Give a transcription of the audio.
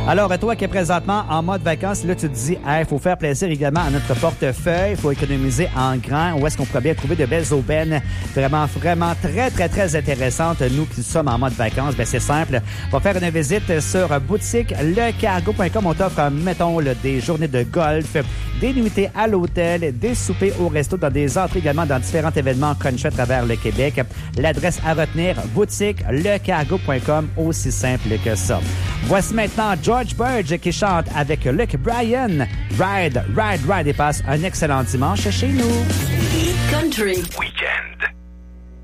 Alors, toi qui es présentement en mode vacances, là, tu te dis, il faut faire plaisir également à notre portefeuille, il faut économiser en grand. Où est-ce qu'on pourrait bien trouver de belles aubaines vraiment très, très, très intéressantes, nous qui sommes en mode vacances? Ben, c'est simple. On va faire une visite sur boutique lecargo.com. On t'offre, mettons, des journées de golf, des nuitées à l'hôtel, des soupers au resto, dans des entrées également dans différents événements connus à travers le Québec. L'adresse à retenir, boutique lecargo.com, aussi simple que ça. Voici maintenant George Burge qui chante avec Luke Bryan. Ride, ride, ride et passe un excellent dimanche chez nous. Country Weekend.